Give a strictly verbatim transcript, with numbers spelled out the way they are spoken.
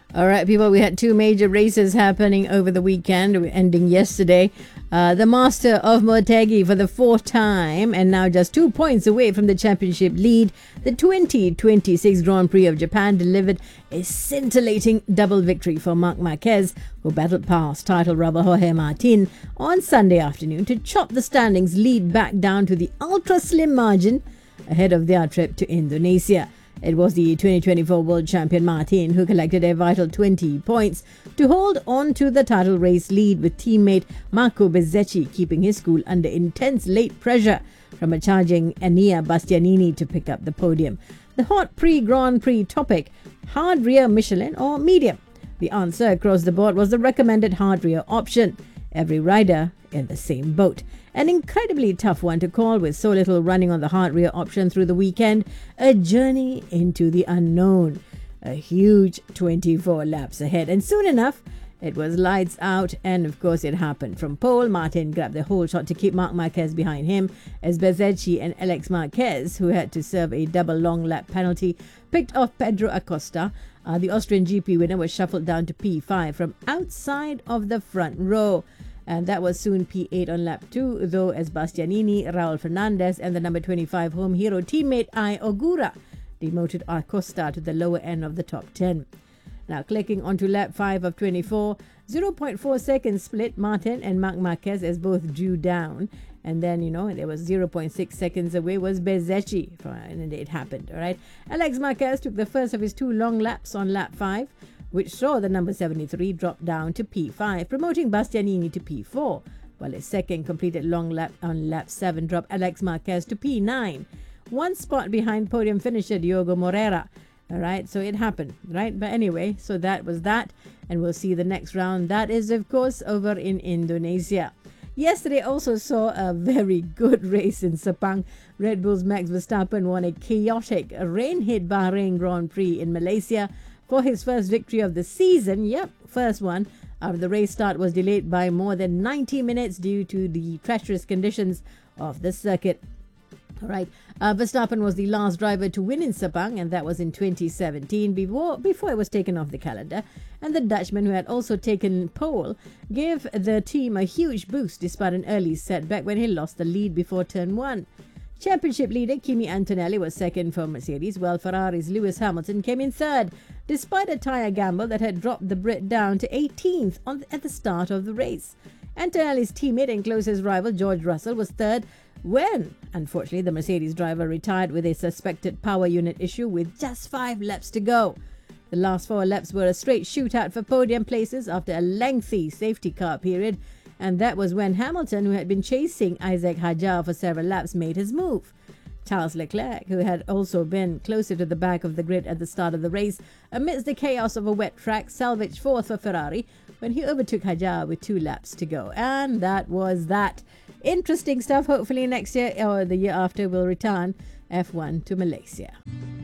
All right, people, we had two major races happening over the weekend, ending yesterday. Uh, the Master of Motegi for the fourth time, and now just two points away from the championship lead. The twenty twenty-six Grand Prix of Japan delivered a scintillating double victory for Marc Marquez, who battled past title rubber Jorge Martin on Sunday afternoon to chop the standings lead back down to the ultra-slim margin ahead of their trip to Indonesia. It was the twenty twenty-four World Champion Martin who collected a vital twenty points to hold on to the title race lead, with teammate Marco Bezzecchi keeping his cool under intense late pressure from a charging Enea Bastianini to pick up the podium. The hot pre-Grand Prix topic: hard rear Michelin or medium? The answer across the board was the recommended hard rear option. Every rider in the same boat. An incredibly tough one to call, with so little running on the hard rear option through the weekend. A journey into the unknown. A huge twenty-four laps ahead. And soon enough, it was lights out, and of course it happened. From pole, Martin grabbed the whole shot to keep Marc Marquez behind him, as Bezzecchi and Alex Marquez, who had to serve a double long lap penalty, picked off Pedro Acosta. Uh, the Austrian G P winner was shuffled down to P five from outside of the front row. And that was soon P eight on lap two, though, as Bastianini, Raul Fernandez, and the number twenty-five home hero teammate Ai Ogura demoted Acosta to the lower end of the top ten. Now, clicking onto lap five of twenty-four, zero point four seconds split Martin and Marc Marquez as both drew down. And then, you know, there was zero point six seconds away was Bezzecchi, and it happened, all right? Alex Marquez took the first of his two long laps on lap five, which saw the number seventy-three drop down to P five, promoting Bastianini to P four, while his second completed long lap on lap seven dropped Alex Marquez to P nine, one spot behind podium finisher Diogo Moreira. All right, so it happened, right? But anyway, so that was that, and we'll see the next round. That is, of course, over in Indonesia. Yesterday also saw a very good race in Sepang. Red Bull's Max Verstappen won a chaotic, rain-hit Bahrain Grand Prix in Malaysia for his first victory of the season. Yep, first one. After the race start was delayed by more than ninety minutes due to the treacherous conditions of the circuit. All right, uh, Verstappen was the last driver to win in Sepang, and that was in twenty seventeen, before, before it was taken off the calendar. And the Dutchman, who had also taken pole, gave the team a huge boost despite an early setback when he lost the lead before turn one. Championship leader Kimi Antonelli was second for Mercedes, while Ferrari's Lewis Hamilton came in third, despite a tyre gamble that had dropped the Brit down to eighteenth on the, at the start of the race. Antonelli's teammate and closest rival George Russell was third, when, unfortunately, the Mercedes driver retired with a suspected power unit issue with just five laps to go. The last four laps were a straight shootout for podium places after a lengthy safety car period, and that was when Hamilton, who had been chasing Isaac Hadjar for several laps, made his move. Charles Leclerc, who had also been closer to the back of the grid at the start of the race, amidst the chaos of a wet track, salvaged fourth for Ferrari when he overtook Hadjar with two laps to go. And that was that. Interesting stuff. Hopefully next year or the year after we'll return F one to Malaysia.